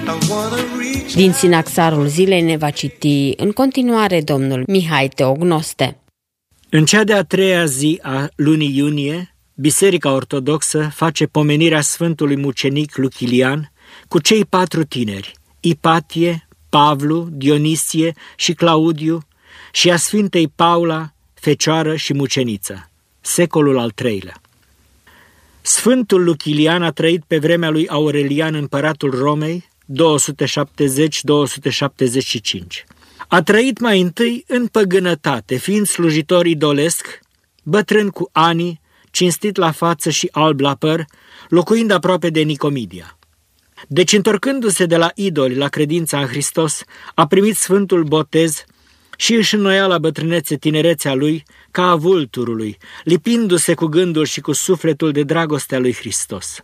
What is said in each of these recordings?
Din Sinaxarul zilei ne va citi în continuare domnul Mihai Teognoste. În cea de-a treia zi a lunii iunie, Biserica Ortodoxă face pomenirea Sfântului Mucenic Luchilian cu cei 4 tineri, Ipatie, Pavlu, Dionisie și Claudiu, și a Sfintei Paula, Fecioară și Muceniță, secolul al III-lea. Sfântul Luchilian a trăit pe vremea lui Aurelian, împăratul Romei, 270-275. A trăit mai întâi în păgânătate, fiind slujitor idolesc, bătrân cu ani, cinstit la față și alb la păr, locuind aproape de Nicomedia. Deci, întorcându-se de la idoli la credința în Hristos, a primit sfântul botez și își înnoia la bătrânețe tinerețea lui ca a vulturului, lipindu-se cu gândul și cu sufletul de dragostea lui Hristos.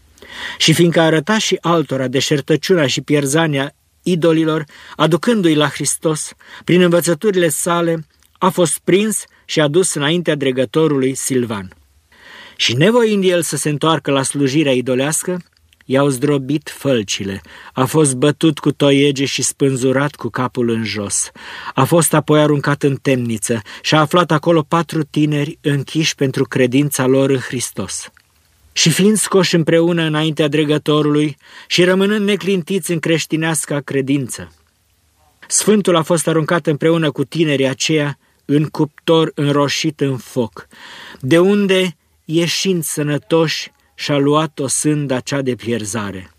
Și fiindcă arăta și altora deșertăciunea și pierzania idolilor, aducându-i la Hristos, prin învățăturile sale, a fost prins și adus înaintea dregătorului Silvan. Și nevoind el să se întoarcă la slujirea idolească, i-au zdrobit fălcile, a fost bătut cu toiege și spânzurat cu capul în jos. A fost apoi aruncat în temniță și a aflat acolo 4 tineri închiși pentru credința lor în Hristos. Și fiind scoși împreună înaintea dregătorului și rămânând neclintiți în creștinească credință, Sfântul a fost aruncat împreună cu tinerii aceia în cuptor înroșit în foc, de unde, ieșind sănătoși, și-a luat o sânda cea de pierzare.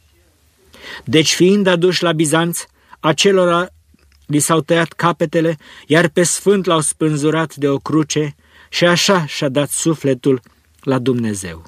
Deci, fiind aduși la Bizanț, acelora li s-au tăiat capetele, iar pe Sfânt l-au spânzurat de o cruce și așa și-a dat sufletul la Dumnezeu.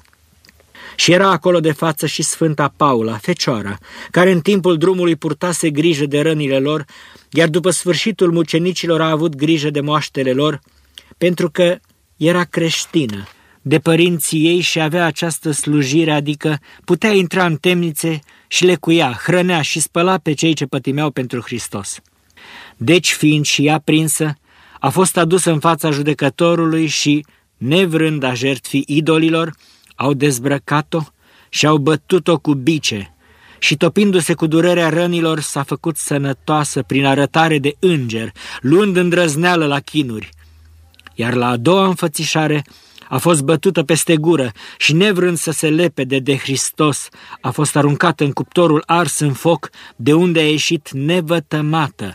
Și era acolo de față și Sfânta Paula, Fecioara, care în timpul drumului purtase grijă de rănile lor, iar după sfârșitul mucenicilor a avut grijă de moaștele lor, pentru că era creștină de părinții ei și avea această slujire, adică putea intra în temnițe și lecuia, hrănea și spăla pe cei ce pătimeau pentru Hristos. Deci, fiind și ea prinsă, a fost adusă în fața judecătorului și, nevrând a jertfi idolilor, au dezbrăcat-o și au bătut-o cu bice și, topindu-se cu durerea rănilor, s-a făcut sănătoasă prin arătare de înger, luând îndrăzneală la chinuri. Iar la a doua înfățișare a fost bătută peste gură și, nevrând să se lepede de Hristos, a fost aruncată în cuptorul ars în foc, de unde a ieșit nevătămată.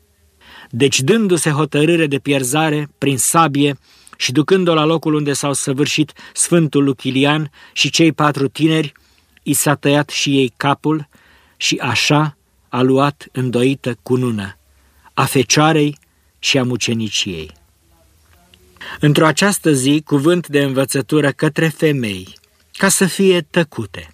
Deci, dându-se hotărâre de pierzare prin sabie și ducând-o la locul unde s-au săvârșit Sfântul Luchilian și cei 4 tineri, i s-a tăiat și ei capul și așa a luat îndoită cunună a Fecioarei și a muceniciei. Într-o această zi, cuvânt de învățătură către femei, ca să fie tăcute.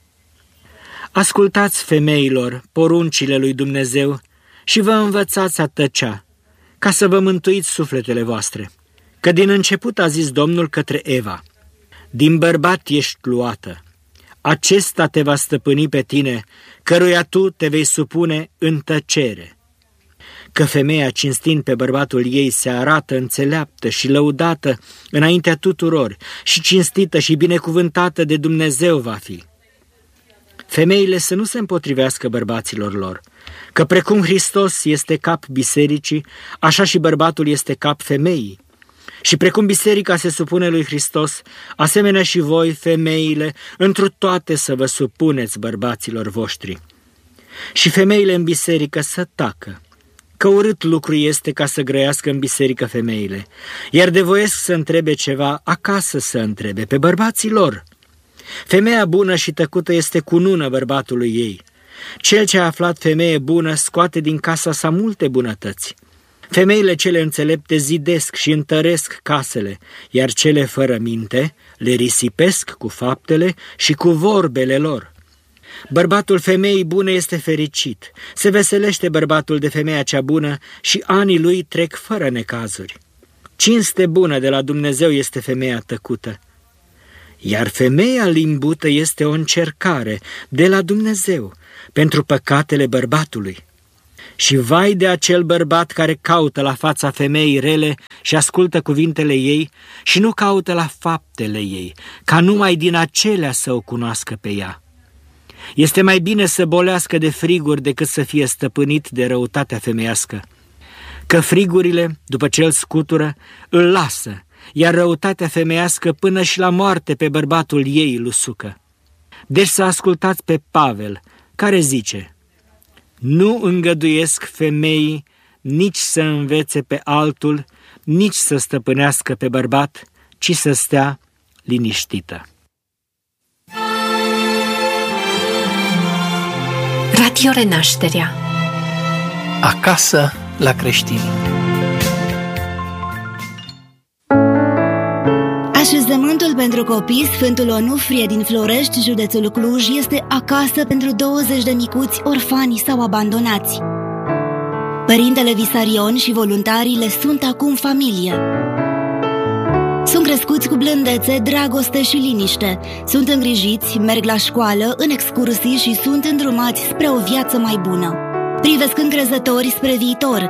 Ascultați, femeilor, poruncile lui Dumnezeu și vă învățați a tăcea, ca să vă mântuiți sufletele voastre. Că din început a zis Domnul către Eva: din bărbat ești luată, acesta te va stăpâni pe tine, căruia tu te vei supune în tăcere. Că femeia, cinstind pe bărbatul ei, se arată înțeleaptă și lăudată înaintea tuturor și cinstită și binecuvântată de Dumnezeu va fi. Femeile să nu se împotrivească bărbaților lor, că precum Hristos este cap bisericii, așa și bărbatul este cap femeii. Și precum biserica se supune lui Hristos, asemenea și voi, femeile, întru toate să vă supuneți bărbaților voștri. Și femeile în biserică să tacă, că urât lucru este ca să grăiască în biserică femeile, iar de voiesc să întrebe ceva, acasă să întrebe, pe bărbații lor. Femeia bună și tăcută este cunună bărbatului ei. Cel ce a aflat femeie bună scoate din casa sa multe bunătăți. Femeile cele înțelepte zidesc și întăresc casele, iar cele fără minte le risipesc cu faptele și cu vorbele lor. Bărbatul femeii bune este fericit, se veselește bărbatul de femeia cea bună și anii lui trec fără necazuri. Cinste bună de la Dumnezeu este femeia tăcută, iar femeia limbută este o încercare de la Dumnezeu pentru păcatele bărbatului. Și vai de acel bărbat care caută la fața femeii rele și ascultă cuvintele ei și nu caută la faptele ei, ca numai din acelea să o cunoască pe ea. Este mai bine să bolească de friguri decât să fie stăpânit de răutatea femeiască. Că frigurile, după ce îl scutură, îl lasă, iar răutatea femeiască până și la moarte pe bărbatul ei îl usucă. Deci să ascultați pe Pavel, care zice: nu îngăduiesc femeii nici să învețe pe altul, nici să stăpânească pe bărbat, ci să stea liniștită. Radio Renașterea. Acasă la creștini. Așezământul pentru copii Sfântul Onufrie din Florești, județul Cluj, este acasă pentru 20 de micuți orfani sau abandonați. Părintele Visarion și voluntarii le sunt acum familie. Sunt crescuți cu blândețe, dragoste și liniște. Sunt îngrijiți, merg la școală, în excursii și sunt îndrumați spre o viață mai bună. Privesc încrezători spre viitor.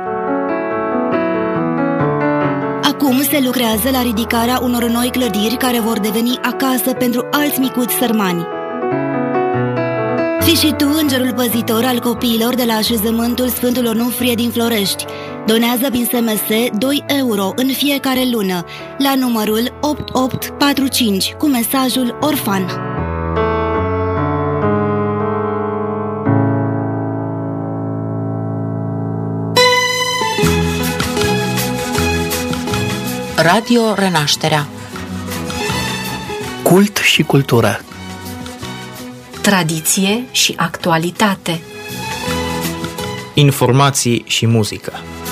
Acum se lucrează la ridicarea unor noi clădiri care vor deveni acasă pentru alți micuți sărmani. Fii și tu îngerul păzitor al copiilor de la așezământul Sfântul Onufrie din Florești. Donează prin SMS 2 euro în fiecare lună la numărul 8845 cu mesajul orfan. Radio Renașterea. Cult și cultură. Tradiție și actualitate. Informații și muzică.